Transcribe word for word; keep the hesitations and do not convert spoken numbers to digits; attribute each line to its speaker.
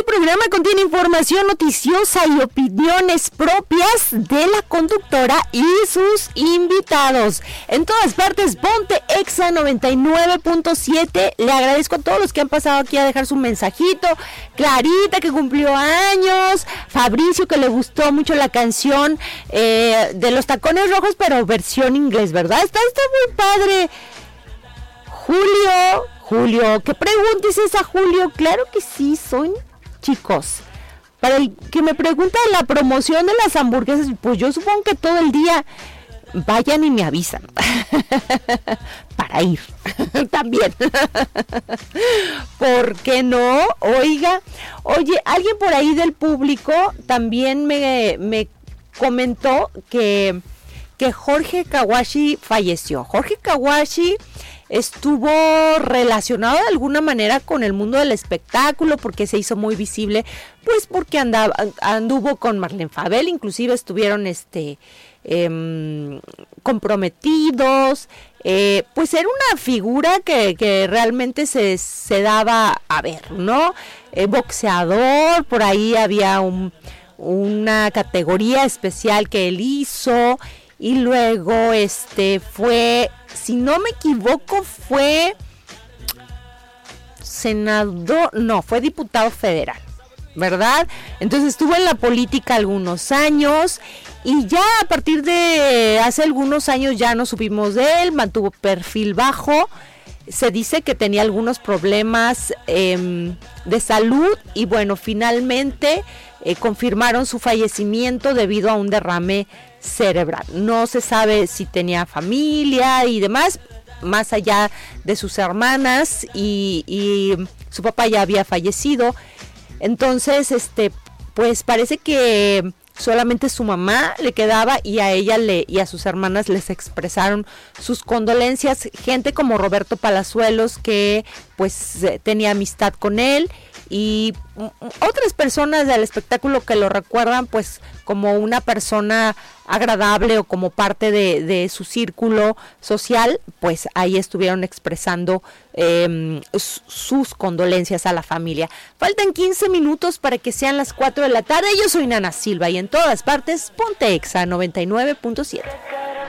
Speaker 1: programa contiene información noticiosa y opiniones propias de la conductora y sus invitados. En todas partes, ponte Exa noventa y nueve punto siete. Le agradezco a todos los que han pasado aquí a dejar su mensajito. Clarita, que cumplió años. Fabricio, que le gustó mucho la canción eh, de los Tacones Rojos, pero versión inglés, ¿verdad? Está, está muy padre. Julio, Julio, ¿qué pregunta es esa, Julio? Claro que sí, son chicos. Para el que me pregunta la promoción de las hamburguesas, pues yo supongo que todo el día vayan y me avisan para ir también. ¿Por qué no? Oiga, oye, alguien por ahí del público también me, me comentó que, que Jorge Kawashi falleció. Jorge Kawashi estuvo relacionado de alguna manera con el mundo del espectáculo porque se hizo muy visible, pues porque andaba, anduvo con Marlene Fabel, inclusive estuvieron este eh, comprometidos, eh, pues era una figura que, que realmente se, se daba a ver, ¿no? Eh, boxeador, por ahí había un, una categoría especial que él hizo. Y luego este fue, si no me equivoco, fue senador, no, fue diputado federal, ¿verdad? Entonces estuvo en la política algunos años y ya a partir de hace algunos años ya no supimos de él, mantuvo perfil bajo. Se dice que tenía algunos problemas eh, de salud y bueno, finalmente eh, confirmaron su fallecimiento debido a un derrame cerebral. No se sabe si tenía familia y demás, más allá de sus hermanas y, y su papá ya había fallecido. Entonces, este, pues parece que solamente su mamá le quedaba y a ella le y a sus hermanas les expresaron sus condolencias. Gente como Roberto Palazuelos, que pues tenía amistad con él, y otras personas del espectáculo que lo recuerdan pues como una persona agradable o como parte de, de su círculo social, pues ahí estuvieron expresando eh, sus condolencias a la familia. Faltan quince minutos para que sean las cuatro de la tarde. Yo soy Nana Silva y en todas partes ponte Exa noventa y nueve punto siete.